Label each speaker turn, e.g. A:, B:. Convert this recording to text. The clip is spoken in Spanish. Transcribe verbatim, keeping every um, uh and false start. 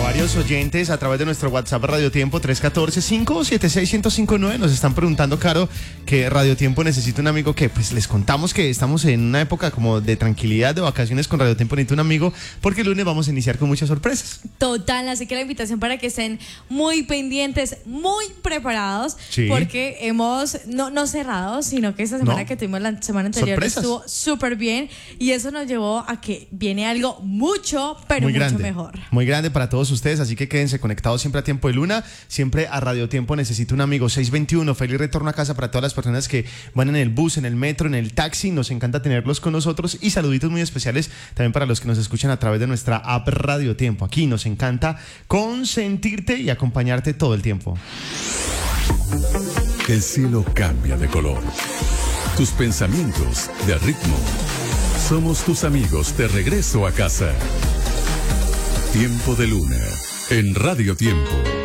A: Varios oyentes a través de nuestro WhatsApp Radio Tiempo tres uno cuatro, cinco siete seis, uno cero cinco nueve nos están preguntando, Caro, que Radio Tiempo necesita un amigo, que pues les contamos que estamos en una época como de tranquilidad, de vacaciones con Radio Tiempo. Necesita un amigo porque el lunes vamos a iniciar con muchas sorpresas.
B: Total, así que la invitación para que estén muy pendientes, muy preparados, sí. porque hemos, no, no cerrado, sino que esta semana no. que tuvimos la semana anterior sorpresas. Estuvo súper bien y eso nos llevó a que viene algo mucho, pero
A: muy
B: mucho
A: grande,
B: mejor.
A: Muy grande para todos ustedes, así que quédense conectados siempre a Tiempo de Luna, siempre a Radio Tiempo necesita un amigo. Seis veintiuno, feliz retorno a casa para todas las personas que van en el bus, en el metro, en el taxi, nos encanta tenerlos con nosotros, y saluditos muy especiales también para los que nos escuchan a través de nuestra app Radio Tiempo. Aquí nos encanta consentirte y acompañarte todo el tiempo.
C: El cielo cambia de color, tus pensamientos de ritmo. Somos tus amigos de regreso a casa. Tiempo de Luna en Radio Tiempo.